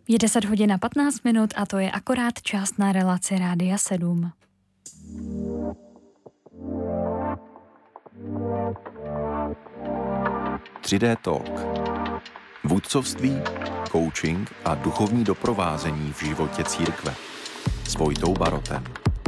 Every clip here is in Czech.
Je 10 hodin a 15 minut a to je akorát čas na relaci Rádia 7. Tři-dé talk. Vůdcovství, coaching a duchovní doprovázení v životě církve. S Vojtou Barotem.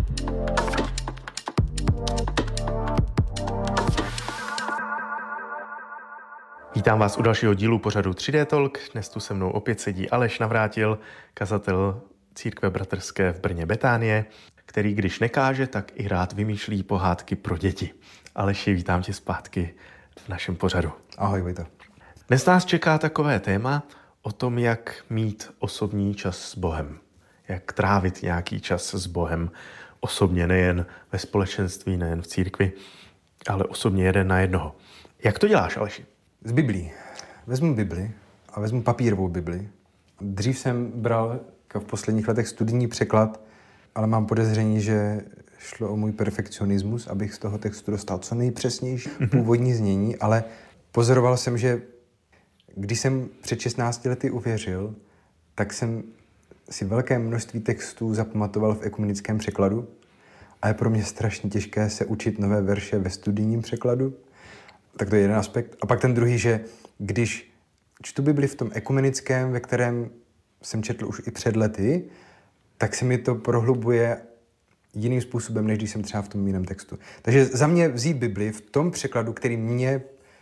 Vítám vás u dalšího dílu pořadu 3D Talk. Dnes tu se mnou opět sedí Aleš Navrátil, kazatel církve bratrské v Brně Betánie, který když nekáže, tak i rád vymýšlí pohádky pro děti. Aleši, vítám tě zpátky v našem pořadu. Ahoj, Vojto. Dnes nás čeká takové téma o tom, jak mít osobní čas s Bohem. Jak trávit nějaký čas s Bohem osobně, nejen ve společenství, nejen v církvi, ale osobně jeden na jednoho. Jak to děláš, Aleši? Z Biblí. Vezmu Bibli a vezmu papírovou Bibli. Dřív jsem bral v posledních letech studijní překlad, ale mám podezření, že šlo o můj perfekcionismus, abych z toho textu dostal co nejpřesnější původní znění, ale pozoroval jsem, že když jsem před 16 lety uvěřil, tak jsem si velké množství textů zapamatoval v ekumenickém překladu a je pro mě strašně těžké se učit nové verše ve studijním překladu. Tak to je jeden aspekt. A pak ten druhý, že když čtu Bibli v tom ekumenickém, ve kterém jsem četl už i před lety, tak se mi to prohlubuje jiným způsobem, než když jsem třeba v tom jiném textu. Takže za mě vzít Bibli v tom překladu, který mě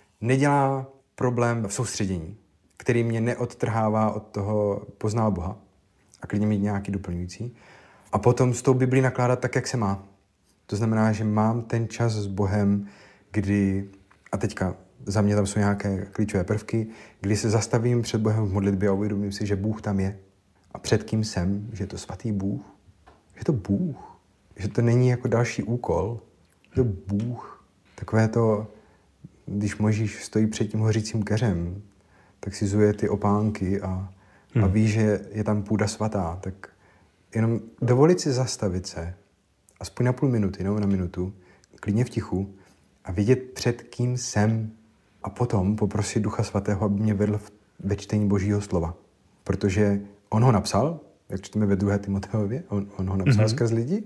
nedělá problém v soustředění, který mě neodtrhává od toho poznal Boha a klidně mít nějaký doplňující. A potom s tou Biblí nakládat tak, jak se má. To znamená, že mám ten čas s Bohem, kdy, a teďka za mě tam jsou nějaké klíčové prvky, kdy se zastavím před Bohem v modlitbě a uvědomím si, že Bůh tam je. A před kým jsem, že je to svatý Bůh, že je to Bůh, že to není jako další úkol, je to Bůh. Takové to, když Mojžíš stojí před tím hořícím keřem, tak si zuje ty opánky a ví, že je tam půda svatá, tak jenom dovolit si zastavit se, aspoň na půl minuty nebo na minutu, klidně v tichu, a vidět, před kým jsem, a potom poprosit Ducha Svatého, aby mě vedl ve čtení Božího slova. Protože on ho napsal, jak čteme ve 2. Timoteově, on ho napsal skrz lidi,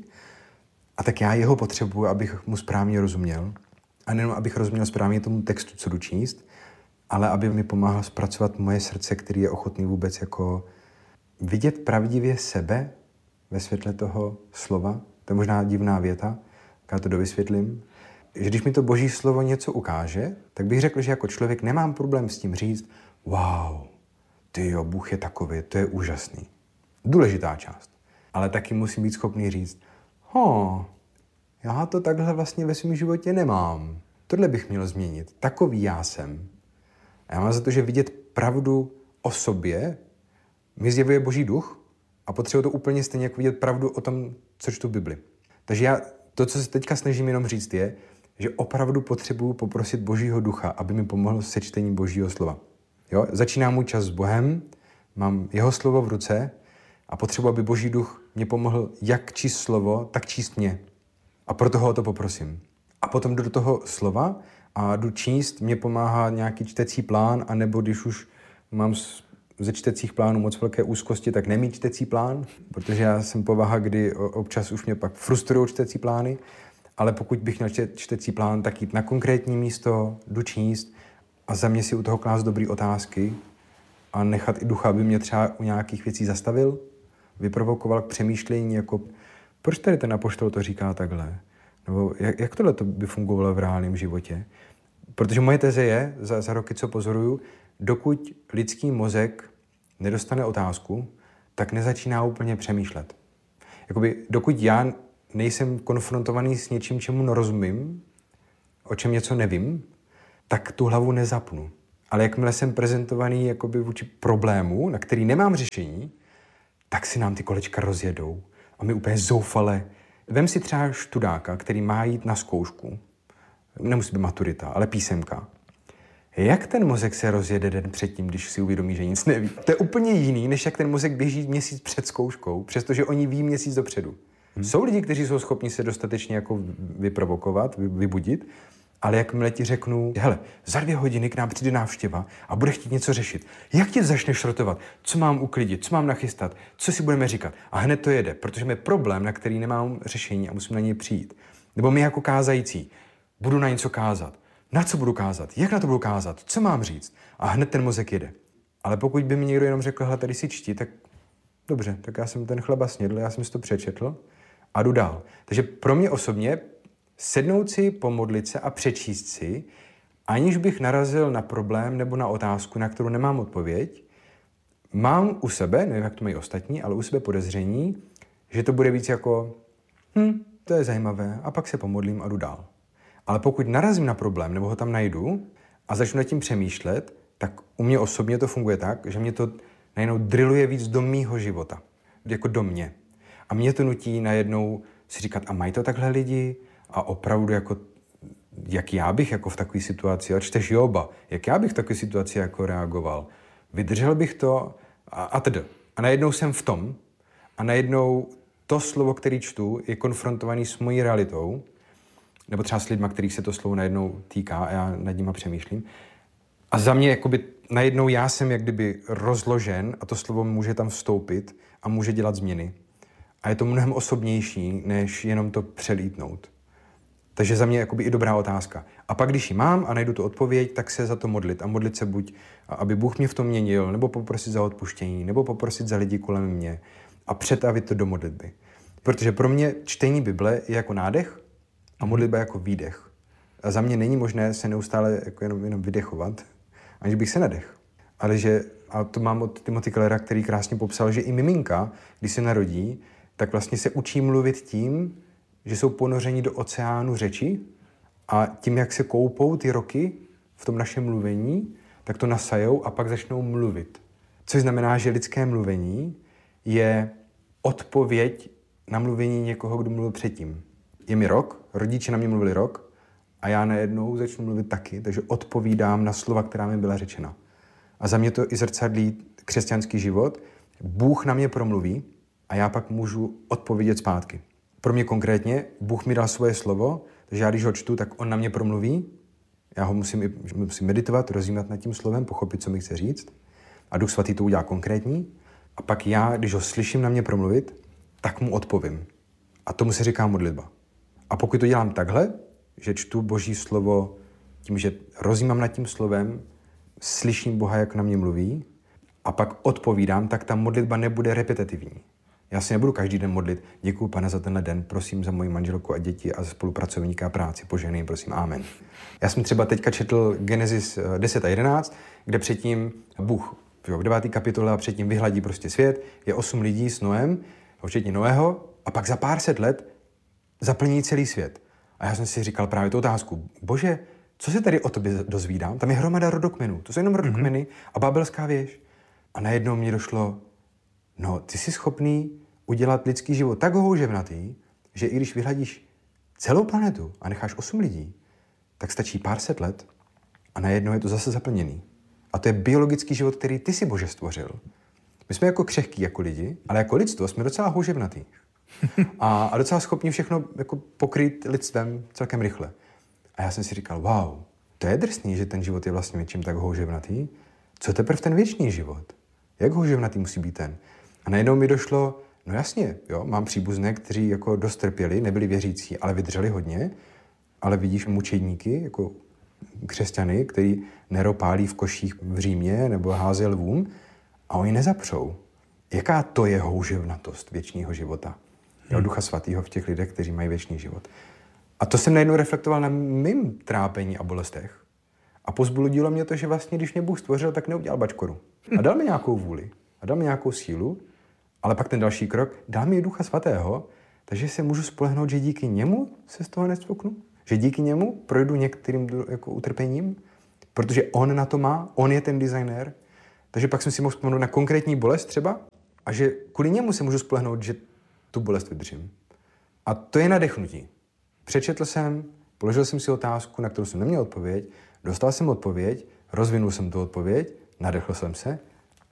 a tak já jeho potřebuji, abych mu správně rozuměl. A nejenom, abych rozuměl správně tomu textu, co jdu číst, ale aby mi pomáhal zpracovat moje srdce, který je ochotný vůbec jako vidět pravdivě sebe ve světle toho slova. To je možná divná věta, tak já to dovysvětlím. Že když mi to Boží slovo něco ukáže, tak bych řekl, že jako člověk nemám problém s tím říct, wow, tyjo, Bůh je takový, to je úžasný. Důležitá část. Ale taky musím být schopný říct, já to takhle vlastně ve svém životě nemám. Tohle bych měl změnit. Takový já jsem. A já mám za to, že vidět pravdu o sobě mi zjevuje Boží duch a potřebuji to úplně stejně jako vidět pravdu o tom, co čtu v Bibli. Takže to, co se teďka snažím jenom říct, je, že opravdu potřebuji poprosit Božího ducha, aby mi pomohl se čtením Božího slova. Jo? Začíná můj čas s Bohem, mám jeho slovo v ruce a potřebuji, aby Boží duch mě pomohl jak číst slovo, tak číst mě. A proto ho o to poprosím. A potom jdu do toho slova a jdu číst, mě pomáhá nějaký čtecí plán, anebo když už mám ze čtecích plánů moc velké úzkosti, tak nemít čtecí plán, protože já jsem povaha, kdy občas už mě pak frustrují čtecí plány, ale pokud bych měl čtecí plán, tak jít na konkrétní místo, jdu číst a za mě si u toho klást dobrý otázky a nechat i ducha, aby mě třeba u nějakých věcí zastavil, vyprovokoval k přemýšlení, jako proč tady ten apoštol to říká takhle? Nebo jak tohle to by fungovalo v reálném životě? Protože moje teze je, za roky, co pozoruju, dokud lidský mozek nedostane otázku, tak nezačíná úplně přemýšlet. Jakoby, dokud já nejsem konfrontovaný s něčím, čemu nerozumím, o čem něco nevím, tak tu hlavu nezapnu. Ale jakmile jsem prezentovaný jakoby vůči problému, na který nemám řešení, tak si nám ty kolečka rozjedou. A my úplně zoufale. Vem si třeba študáka, který má jít na zkoušku. Nemusí být maturita, ale písemka. Jak ten mozek se rozjede den předtím, když si uvědomí, že nic neví? To je úplně jiný, než jak ten mozek běží měsíc před zkouškou, přestože oni ví měsíc dopředu. Jsou lidi, kteří jsou schopni se dostatečně jako vyprovokovat, vybudit, Ale jakmile ti řeknu, hele, za 2 hodiny k nám přijde návštěva a bude chtít něco řešit, jak ti začne šrotovat, co mám uklidit, co mám nachystat, co si budeme říkat. A hned to jede, protože máme problém, na který nemám řešení a musím na něj přijít. Nebo my jako kázající, budu na něco kázat. Na co budu kázat? Jak na to budu kázat? Co mám říct? A hned ten mozek jede. Ale pokud by mi někdo jenom řekl, hele, tady si čti, tak dobře, tak já jsem ten chleba snědl, já jsem si to přečetl a jdu dál. Takže pro mě osobně sednout si, pomodlit se a přečíst si, aniž bych narazil na problém nebo na otázku, na kterou nemám odpověď, mám u sebe, nevím, jak to mají ostatní, ale u sebe podezření, že to bude víc jako, to je zajímavé, a pak se pomodlím a jdu dál. Ale pokud narazím na problém nebo ho tam najdu a začnu nad tím přemýšlet, tak u mě osobně to funguje tak, že mě to najednou drilluje víc do mýho života, jako do mě. A mě to nutí najednou si říkat, a mají to takhle lidi? A opravdu jako, jak já bych jako v takové situaci, a čteš Joba, jak já bych v takové situaci jako reagoval, vydržel bych to a tedy. A najednou jsem v tom a najednou to slovo, který čtu, je konfrontovaný s mojí realitou, nebo třeba s lidma, kterých se to slovo najednou týká a já nad nima přemýšlím. A za mě jakoby najednou já jsem jak kdyby rozložen a to slovo může tam vstoupit a může dělat změny. A je to mnohem osobnější, než jenom to přelítnout. Takže za mě jakoby i dobrá otázka. A pak, když ji mám a najdu tu odpověď, tak se za to modlit. A modlit se buď, aby Bůh mě v tom měnil, nebo poprosit za odpuštění, nebo poprosit za lidi kolem mě a přetavit to do modlitby. Protože pro mě čtení Bible je jako nádech a modlitba jako výdech. A za mě není možné se neustále jako jenom vydechovat, aniž bych se nadech. Ale že, a to mám od Timothy Kellera, který krásně popsal, že i miminka, když se narodí, tak vlastně se učí mluvit tím, že jsou ponořeni do oceánu řeči a tím, jak se koupou ty roky v tom našem mluvení, tak to nasajou a pak začnou mluvit. Což znamená, že lidské mluvení je odpověď na mluvení někoho, kdo mluvil předtím. Je mi rok, rodiče na mě mluvili rok a já najednou začnu mluvit taky, takže odpovídám na slova, která mi byla řečena. A za mě to i zrcadlí křesťanský život. Bůh na mě promluví a já pak můžu odpovědět zpátky. Pro mě konkrétně, Bůh mi dal svoje slovo, takže já když ho čtu, tak on na mě promluví. Já ho musím meditovat, rozjímat nad tím slovem, pochopit, co mi chce říct. A Duch Svatý to udělá konkrétní. A pak já, když ho slyším na mě promluvit, tak mu odpovím. A tomu se říká modlitba. A pokud to dělám takhle, že čtu Boží slovo tím, že rozjímám nad tím slovem, slyším Boha, jak na mě mluví, a pak odpovídám, tak ta modlitba nebude repetitivní. Já si nebudu každý den modlit, děkuju, Pane, za tenhle den, prosím za moji manželku a děti a za spolupracovníka a práci, požehnej, prosím, amen. Já jsem třeba teďka četl Genesis 10 a 11, kde předtím Bůh v 9. kapitole a předtím vyhladí prostě svět, je 8 lidí s Noem, včetně Noého, a pak za pár set let zaplní celý svět. A já jsem si říkal právě tu otázku, Bože, co se tady o tobě dozvídám? Tam je hromada rodokmenů, to jsou jenom rodokmeny a Babelská věž. A najednou mě došlo, no, ty jsi schopný udělat lidský život tak houževnatý, že i když vyhladíš celou planetu a necháš 8 lidí, tak stačí pár set let a najednou je to zase zaplněný. A to je biologický život, který ty si, Bože, stvořil. My jsme jako křehký, jako lidi, ale jako lidstvo jsme docela houževnatý. A docela schopni všechno jako pokryt lidstvem celkem rychle. A já jsem si říkal, wow, to je drsný, že ten život je vlastně něčím tak houževnatý. Co teprve ten věčný život? Jak houževnatý musí být ten? A najednou mi došlo, no jasně, jo, mám příbuzné, kteří jako dost trpěli, nebyli věřící, ale vydrželi hodně, ale vidíš mučedníky, jako křesťany, který Nero pálí v koších v Římě nebo háze lvům a oni nezapřou. Jaká to je houževnatost věčního života? Jo, Ducha Svatého v těch lidech, kteří mají věčný život. A to jsem najednou reflektoval na mým trápení a bolestech. A pozbudilo mě to, že vlastně, když mě Bůh stvořil, tak neudělal bačkoru. A dal mi nějakou vůli. A dal mi nějakou sílu. Ale pak ten další krok, dal mi Ducha Svatého, takže se můžu spolehnout, že díky němu se z toho nestvoknu. Že díky němu projdu některým jako utrpením, protože on na to má, on je ten designér. Takže pak jsem si mohl vzpomenout na konkrétní bolest třeba a že kvůli němu se můžu spolehnout, že tu bolest vydržím. A to je nadechnutí. Přečetl jsem, položil jsem si otázku, na kterou jsem neměl odpověď, dostal jsem odpověď, rozvinul jsem tu odpověď, nadechl jsem se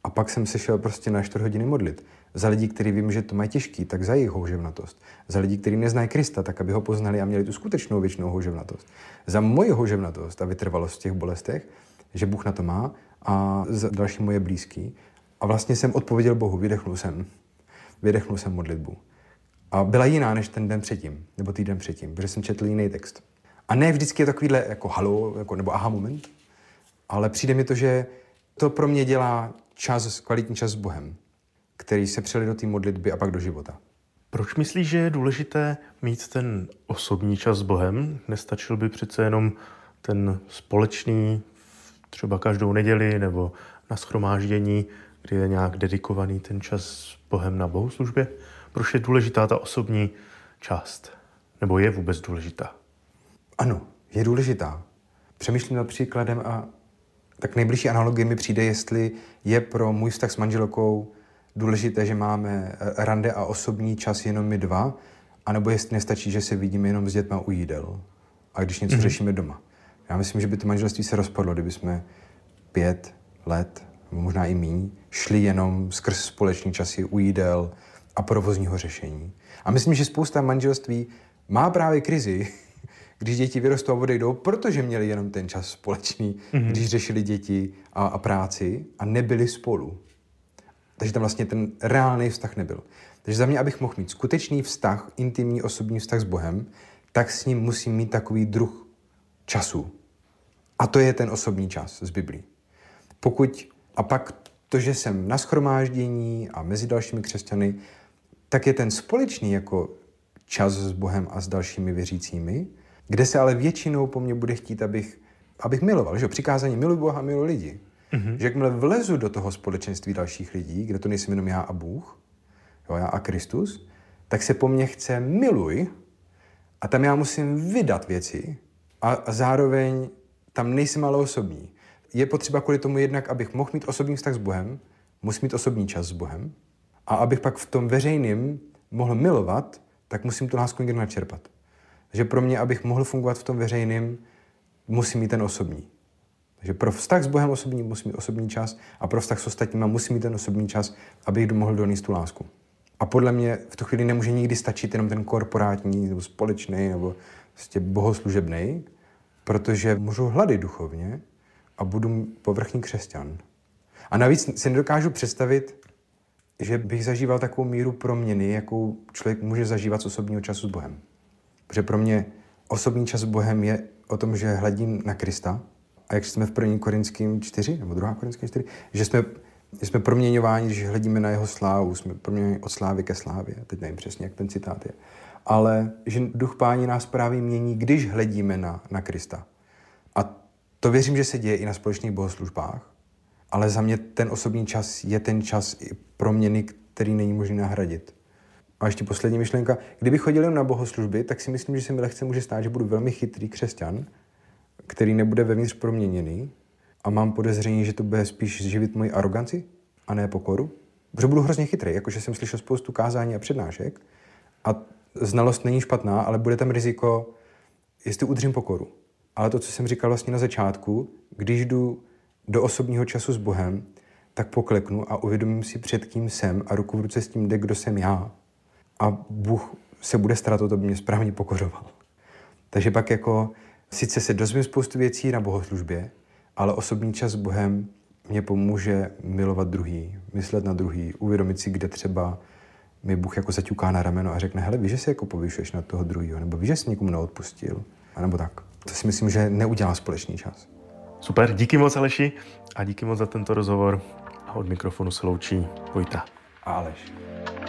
A pak jsem se šel prostě na 4 hodiny modlit. Za lidi, kteří vím, že to mají těžký, tak za jejich houževnatost. Za lidi, kteří neznají Krista, tak aby ho poznali a měli tu skutečnou věčnou houževnatost. Za moji houževnatost a vytrvalost v těch bolestech, že Bůh na to má, a za další moje blízký. A vlastně jsem odpověděl Bohu, vydechnul jsem modlitbu. A byla jiná než ten den předtím, nebo týden předtím, protože jsem četl jiný text. A ne vždycky je takovýhle jako halo, jako, nebo aha moment, ale přijde mi to, že to pro mě dělá kvalitní čas s Bohem, který se přelije do té modlitby a pak do života. Proč myslíš, že je důležité mít ten osobní čas s Bohem? Nestačil by přece jenom ten společný, třeba každou neděli nebo na shromáždění, kdy je nějak dedikovaný ten čas s Bohem na bohoslužbě? Proč je důležitá ta osobní část? Nebo je vůbec důležitá? Ano, je důležitá. Přemýšlím nad příkladem a tak nejbližší analogie mi přijde, jestli je pro můj vztah s manželkou důležité, že máme rande a osobní čas jenom my dva, anebo jestli nestačí, že se vidíme jenom s dětma u jídel a když něco řešíme doma. Já myslím, že by to manželství se rozpadlo, kdyby jsme 5 let, nebo možná i míň, šli jenom skrz společný časy u jídel a provozního řešení. A myslím, že spousta manželství má právě krizi, když děti vyrostou a odejdou, protože měli jenom ten čas společný, když řešili děti a práci a nebyli spolu. Takže tam vlastně ten reálný vztah nebyl. Takže za mě, abych mohl mít skutečný vztah, intimní osobní vztah s Bohem, tak s ním musím mít takový druh času. A to je ten osobní čas z Biblí. A pak to, že jsem na shromáždění a mezi dalšími křesťany, tak je ten společný jako čas s Bohem a s dalšími věřícími, kde se ale většinou po mně bude chtít, abych miloval. Že? Přikázání miluj Boha, miluj lidi. Že jakmile vlezu do toho společenství dalších lidí, kde to nejsem jenom já a Bůh, jo, já a Kristus, tak se po mně chce miluj a tam já musím vydat věci a zároveň tam nejsem ale osobní. Je potřeba kvůli tomu jednak, abych mohl mít osobní vztah s Bohem, musím mít osobní čas s Bohem a abych pak v tom veřejným mohl milovat, tak musím tu lásku někde načerpat. Takže pro mě, abych mohl fungovat v tom veřejným, musím mít ten osobní. Takže pro vztah s Bohem osobní musím mít osobní čas a pro vztah s ostatníma musím mít ten osobní čas, abych mohl donést tu lásku. A podle mě v tu chvíli nemůže nikdy stačit jenom ten korporátní nebo společný nebo vlastně bohoslužebný, protože můžu hladit duchovně a budu povrchní křesťan. A navíc si nedokážu představit, že bych zažíval takovou míru proměny, jakou člověk může zažívat z osobního času s Bohem. Protože pro mě osobní čas s Bohem je o tom, že hledím na Krista. A jak jsme v 1. Korinským 4, nebo 2. Korinským 4, že jsme proměňováni, když hledíme na jeho slávu, jsme proměňováni od slávy ke slávě. Teď nevím přesně, jak ten citát je. Ale že Duch Páni nás právě mění, když hledíme na Krista. A to věřím, že se děje i na společných bohoslužbách, ale za mě ten osobní čas je ten čas i proměny, který není možný nahradit. A ještě poslední myšlenka. Kdybych chodil jen na bohoslužby, tak si myslím, že se mi lehce může stát, že budu velmi chytrý křesťan, který nebude vevnitř proměněný a mám podezření, že to bude spíš živit moji aroganci a ne pokoru. Protože budu hrozně chytrý, jakože jsem slyšel spoustu kázání a přednášek a znalost není špatná, ale bude tam riziko, jestli udržím pokoru. Ale to, co jsem říkal vlastně na začátku, když jdu do osobního času s Bohem, tak pokleknu a uvědomím si, před kým jsem a ruku v ruce s tím jde, kdo jsem já. A Bůh se bude starat o to, aby mě správně pokořoval. Takže pak jako sice se dozvím spoustu věcí na bohoslužbě, ale osobní čas s Bohem mě pomůže milovat druhý, myslet na druhý, uvědomit si, kde třeba mi Bůh jako zaťuká na rameno a řekne, hele, víš, že se jako povyšuješ na toho druhýho, nebo víš, že jsi někomu neodpustil, a nebo tak. To si myslím, že neudělá společný čas. Super, díky moc Aleši a díky moc za tento rozhovor. A od mikrofonu se loučí Vojta A Aleš.